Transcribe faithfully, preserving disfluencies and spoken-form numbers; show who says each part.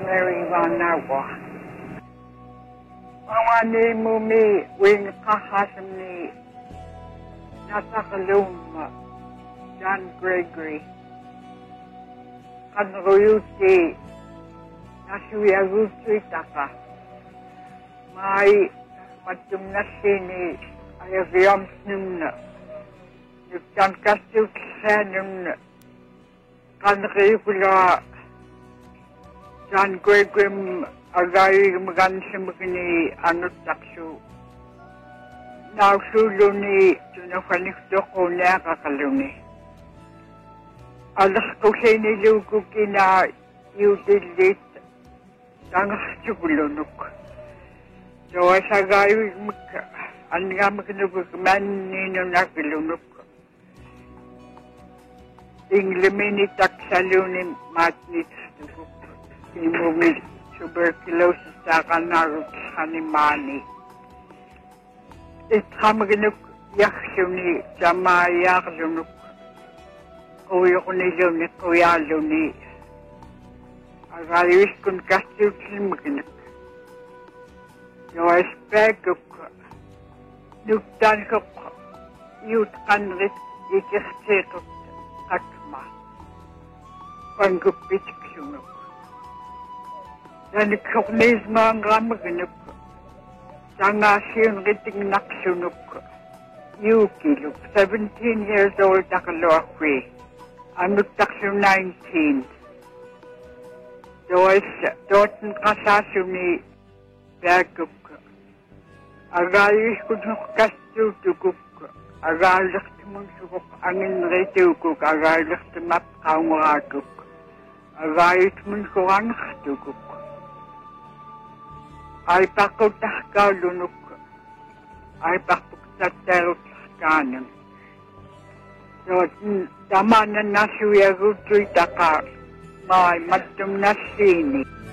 Speaker 1: Mary Vanawa. Mawani mumi wing kahasamni Nasakaluma John Gregory Kanruyuti Nasuyaguti Taka Mai Matum Nasini Ayaviam Snumna Yukan Kastuk Sanum Kanripula John Gregory Agay Magansimagini Anutaksu Nausuluni Tunafanikdoko Nakakaluni Alas ko siya niluguki na yudilit Tangasubulunok So sa gayo ang nga makinubagman nino nakalunok Inglimini taksalunin matnit Tuguk Imumil tuberculosis sa kanarot kanimani Itamaganuk yaksuni Jamaya kalunok Uyo ko nilunit uyaluni Agayos kun kastil silmaganuk Yoas peguk Nuktan ko Yut kanrit ikirtikot Akma Panggupitik sunuk Dan koknisma ang ramaganuk Sangasyon riting naksunuk Yukiluk, seventeen years old nakalokwi. Anuk taksyon nineteen. Dois doten kasasuni Baguk. Agayis kunuk kastutuguk. Agayis tumunsuguk angin retukuk. Agayis tumap kaungaguk. Agayis munsuang tuguk. Ay pakot tahkalunuk. Ay pakot tatarot kanan. So, tama na nasuya rutoy taka. May matum na sini.